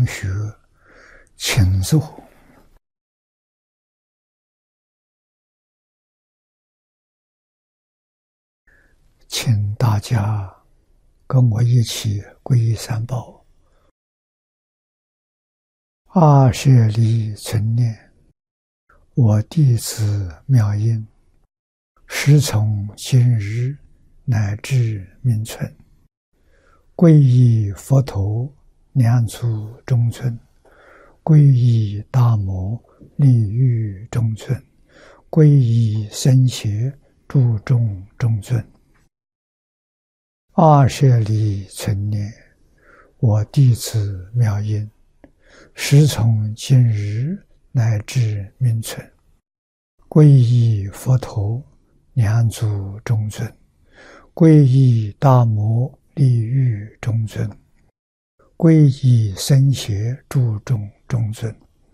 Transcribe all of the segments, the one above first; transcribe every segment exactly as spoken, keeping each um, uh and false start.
同学请坐。请大家跟我一起皈依三宝。阿舍利存念，我弟子妙音，时从今日乃至命存，皈依佛陀两足中尊，皈依大摩利欲中尊，皈依僧伽注重中尊。阿舍利存念，我弟子妙音，时从今日乃至命存，皈依佛陀两足中尊，皈依大摩利欲中尊，皈依僧伽注重中尊。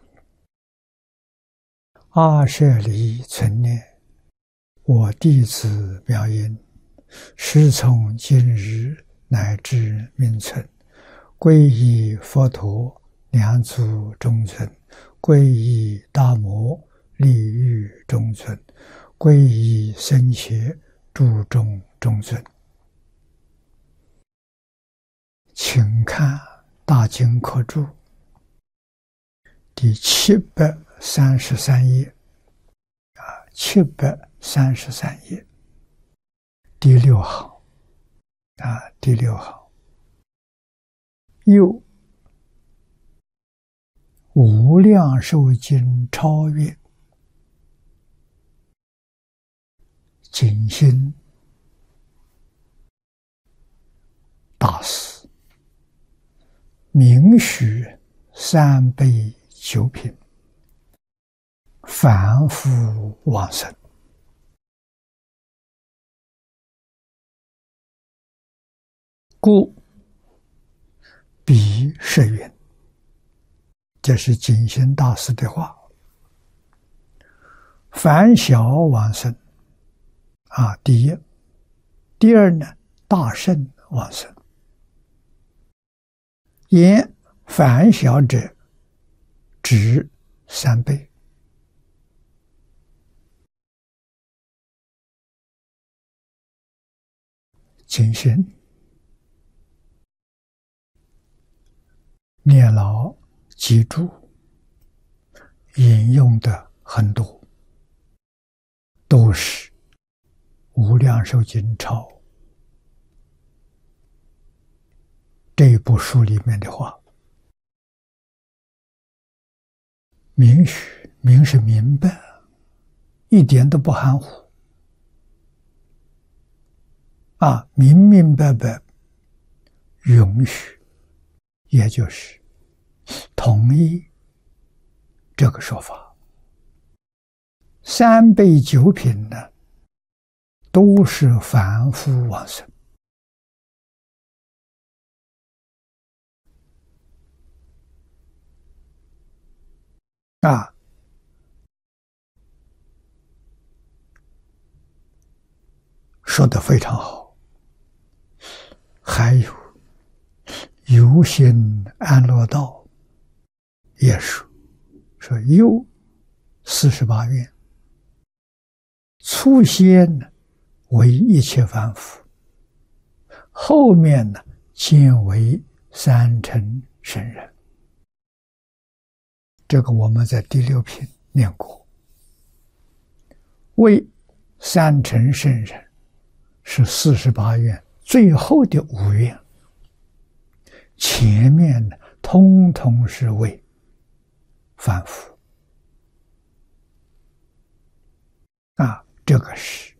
阿舍利存念，我弟子妙音，时从今日乃至命存，皈依佛陀两足中尊，皈依大摩利欲中尊，皈依僧伽注重中尊。请看大经科注第七百三十三页啊，七百三十三页第六行啊，第六行，又无量寿经超越景心大师明许三杯九品，反复往生。故彼是云，这是景心大师的话。凡小往生啊，第一；第二呢，大圣往生。言凡小者，指三倍。景心念老记住，引用的很多，都是无量寿经抄这部书里面的话。明许，明是明白，一点都不含糊啊，明明白白，允许，也就是同意这个说法。三杯九品呢，都是凡夫往生啊，说得非常好。还有有心安乐道也说说又四十八愿，初先呢为一切凡夫，后面呢渐为三乘圣人。这个我们在第六品念过，为三乘圣人是四十八愿最后的五愿，前面呢通通是为凡夫啊，这个是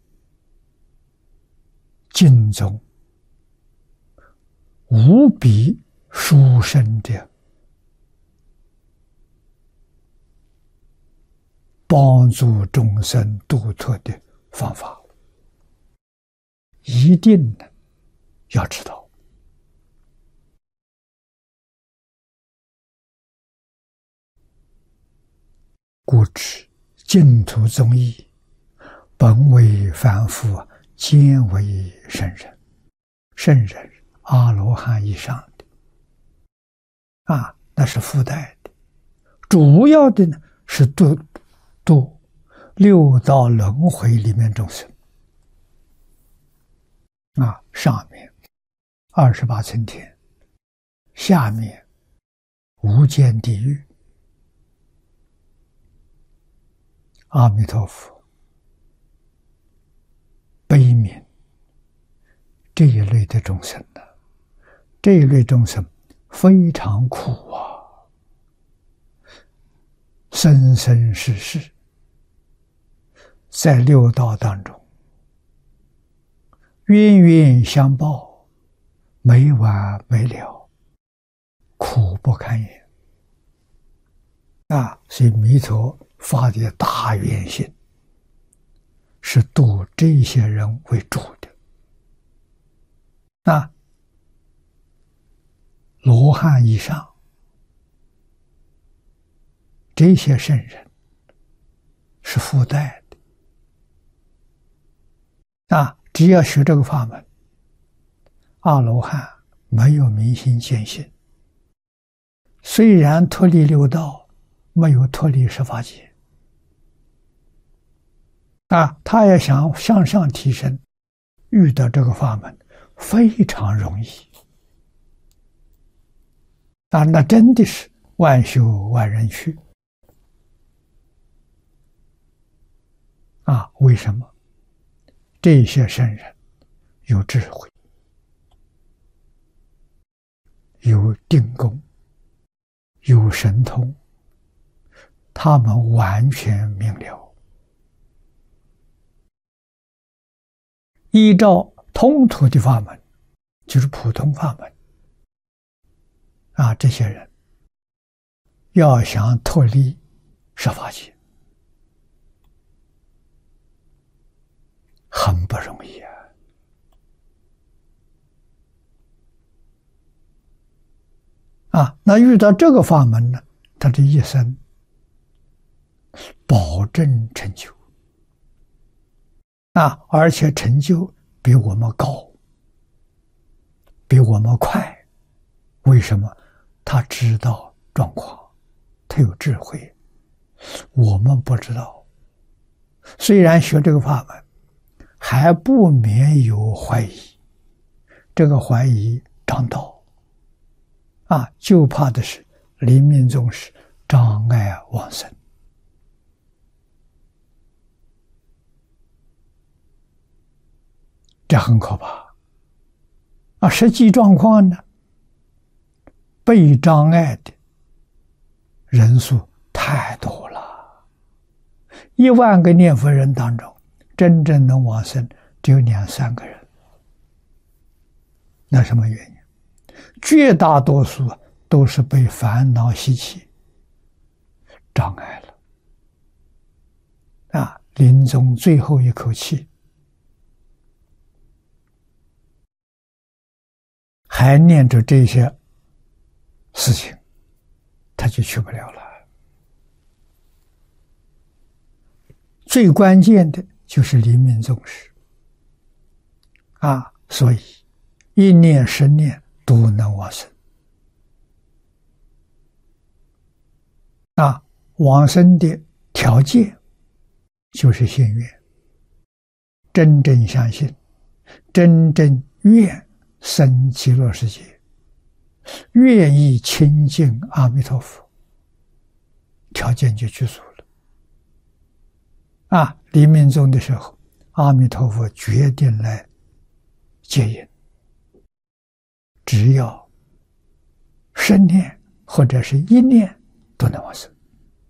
经中无比殊胜的帮助众生度脱的方法，一定的要知道。故知净土宗义，本为凡夫，兼为圣人。圣人阿罗汉以上的啊， 那是附带的，主要的呢是度度六道轮回里面众生啊，上面二十八层天，下面无间地狱。阿弥陀佛，悲悯这一类的众生呢，这一类众生非常苦啊，生生世世在六道当中冤冤相报，没完没了，苦不堪言啊！所以弥陀发的大愿心是度这些人为主的。那罗汉以上这些圣人是附带的啊，只要学这个法门，阿罗汉没有明心见性，虽然脱离六道，没有脱离十法界啊，他也想向上提升，遇到这个法门非常容易啊，那真的是万修万人去啊！为什么？这些圣人有智慧，有定功，有神通，他们完全明了，依照通途的法门，就是普通法门啊，这些人要想脱离十法界很不容易啊！啊，那遇到这个法门呢，他的一生保证成就啊，而且成就比我们高，比我们快。为什么？他知道状况，他有智慧，我们不知道。虽然学这个法门，还不免有怀疑，这个怀疑障道啊，就怕的是临命终时障碍往生。这很可怕啊！实际状况呢，被障碍的人数太多了，一万个念佛人当中，真正能往生只有两三个人。那什么原因？绝大多数都是被烦恼习气障碍了啊！临终最后一口气，还念着这些事情，他就去不了了。最关键的就是临命终时啊，所以一念十念都能往生啊。往生的条件就是信愿，真正相信，真正愿生极乐世界，愿意亲近阿弥陀佛，条件就具足了啊！临命终的时候，阿弥陀佛决定来接引，只要十念或者是一念都能往生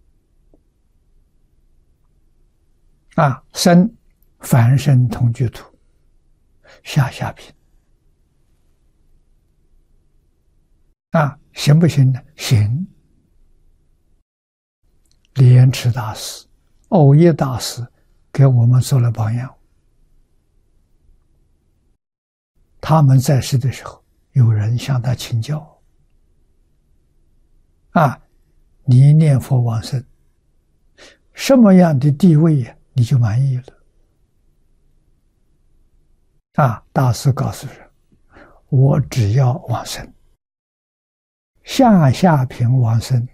啊！生凡身同居土，下下品啊，行不行呢？行。莲池大师、藕益大师给我们做了榜样。他们在世的时候，有人向他请教啊，你念佛往生，什么样的地位呀，你就满意了啊？大师告诉人，我只要往生， 下下品往生